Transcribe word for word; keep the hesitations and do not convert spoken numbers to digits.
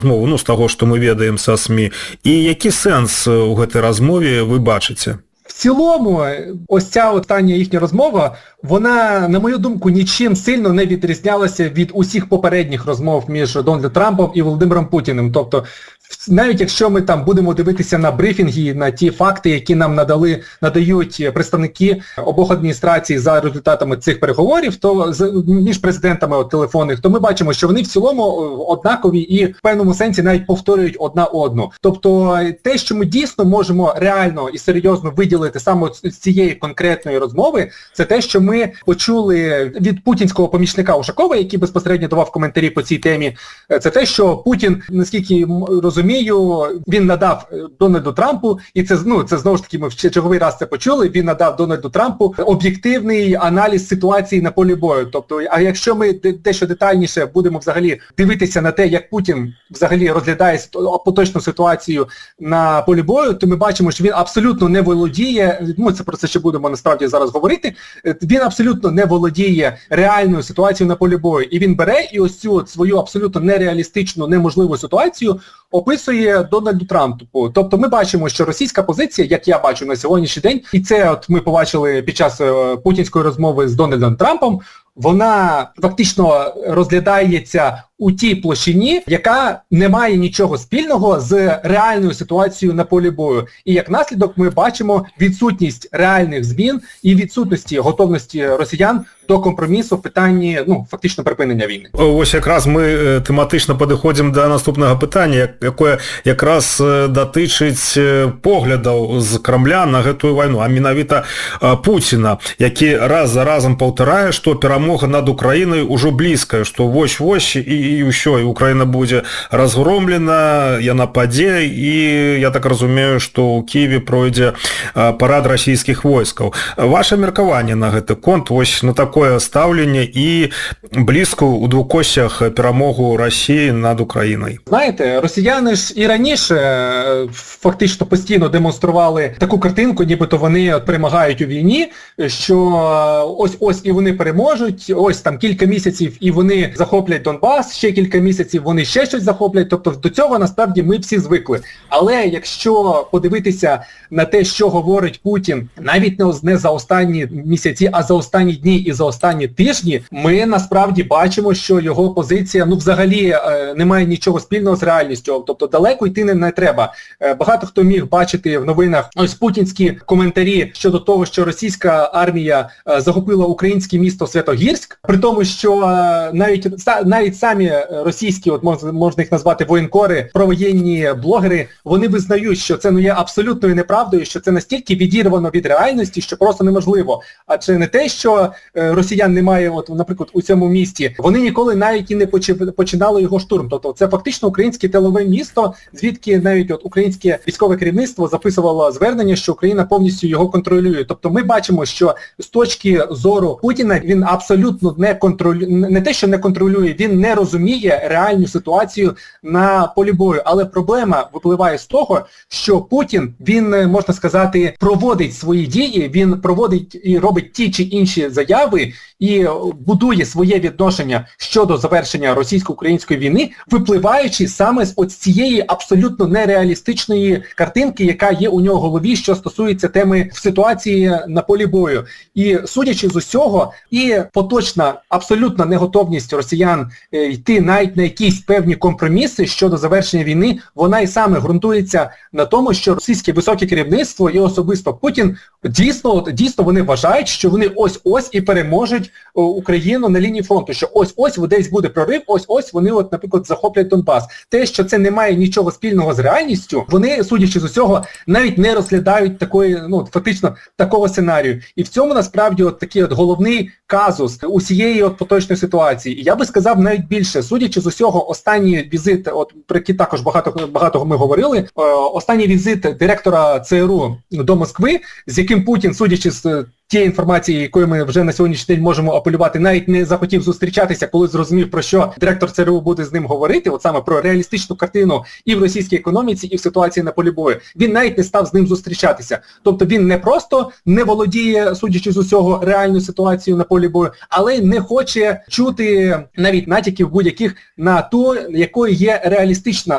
Ну, ну з таго, што мы ведаем са СМІ. І які сэнс у гэтай размове вы бачыце? В цілому, ось ця остання їхня розмова, вона, на мою думку, нічим сильно не відрізнялася від усіх попередніх розмов між Дональдом Трампом і Володимиром Путіним. Тобто, навіть якщо ми там будемо дивитися на брифінги, на ті факти, які нам надали, надають представники обох адміністрацій за результатами цих переговорів, то між президентами от, телефонних, то ми бачимо, що вони в цілому однакові і в певному сенсі навіть повторюють одна одну. Тобто те, що ми дійсно можемо реально і серйозно виділити саме з цієї конкретної розмови, це те, що ми почули від путінського помічника Ушакова, який безпосередньо давав коментарі по цій темі, це те, що Путін, наскільки розумію, він надав Дональду Трампу, і це, ну, це знову ж таки ми в черговий раз це почули, він надав Дональду Трампу об'єктивний аналіз ситуації на полі бою. Тобто, а якщо ми дещо детальніше будемо взагалі дивитися на те, як Путін взагалі розглядає поточну ситуацію на полі бою, то ми бачимо, що він абсолютно не володіє, ми це про це ще будемо насправді зараз говорити, він абсолютно не володіє реальною ситуацією на полі бою. І він бере і ось цю свою абсолютно нереалістичну, неможливу ситуацію описує Дональду Трампу. Тобто ми бачимо, що російська позиція, як я бачу на сьогоднішній день, і це от ми побачили під час путінської розмови з Дональдом Трампом, вона фактично розглядається у тій площині, яка не має нічого спільного з реальною ситуацією на полі бою. І як наслідок ми бачимо відсутність реальних змін і відсутності готовності росіян до компромісу в питанні, ну, фактично припинення війни. Ось якраз ми тематично підходимо до наступного питання, яке якраз датичить поглядаў з Кремля на гэтую вайну, а менавіта Путіна, які раз за разом паўтарае, што перамога над Украінай ужо блізкая, што вось-вось і і ўсё, і Украіна будзе разгромлена, яна падзе, і я так разумею, што ў Кіеве пройдзе парад расійскіх войскаў. Ваше меркаванне на гэты конт, вось на такое стаўленне і блізкую у двукосцях перамогу Росії над Україною? Знаєте, росіяни ж і раніше фактично постійно демонстрували таку картинку, нібито вони перемагають у війні, що ось-ось і вони переможуть, ось там кілька місяців і вони захоплять Донбас, ще кілька місяців вони ще щось захоплять, тобто до цього насправді ми всі звикли. Але якщо подивитися на те, що говорить Путін, навіть не за останні місяці, а за останні дні і за останні тижні, ми насправді бачимо, що його позиція, ну взагалі е, не має нічого спільного з реальністю, тобто далеко йти не, не треба. Е, багато хто міг бачити в новинах ось путінські коментарі щодо того, що російська армія е, захопила українське місто Святогірськ, при тому, що е, навіть, навіть самі російські, от можна, можна їх назвати воєнкори, провоєнні блогери, вони визнають, що це ну, є абсолютною неправдою, що це настільки відірвано від реальності, що просто неможливо. Адже не те, що е, росіян немає, от, наприклад, у цьому місті, вони ніколи навіть і не починали його штурм. Тобто це фактично українське тилове місто, звідки навіть от українське військове керівництво записувало звернення, що Україна повністю його контролює. Тобто ми бачимо, що з точки зору Путіна він абсолютно не контролює, не те, що не контролює, він не розуміє реальну ситуацію на полі бою. Але проблема випливає з того, що Путін, він, можна сказати, проводить свої дії, він проводить і робить ті чи інші заяви і будує своє відношення щодо завершення російсько-української війни, випливаючи саме з от цієї абсолютно нереалістичної картинки, яка є у нього в голові, що стосується теми в ситуації на полі бою. І судячи з усього, і поточна абсолютна неготовність росіян е, йти навіть на якісь певні компроміси щодо завершення війни, вона і саме ґрунтується на тому, що російське високе керівництво і особисто Путін дійсно, дійсно вони вважають, що вони ось-ось і переможуть Україну на лінії фронту, що ось-ось десь буде прорив, ось-ось вони, от, наприклад, захоплять Донбас. Те, що це не має нічого спільного з реальністю, вони, судячи з усього, навіть не розглядають такої, ну, фактично, такого сценарію. І в цьому, насправді, от такий от головний казус усієї от поточної ситуації. І я би сказав навіть більше, судячи з усього, останній візит, от про який також багато, багато ми говорили, останній візит директора ЦРУ до Москви, з яким Путін, судячи з тієї інформації, якою ми вже на сьогоднішній день можемо апелювати, навіть не захотів зустрічатися, коли зрозумів, про що директор ЦРУ буде з ним говорити, от саме про реалістичну картину і в російській економіці, і в ситуації на полі бою. Він навіть не став з ним зустрічатися. Тобто він не просто не володіє, судячи з усього, реальну ситуацію на полі бою, але й не хоче чути навіть натяків будь-яких на то, якою є реалістична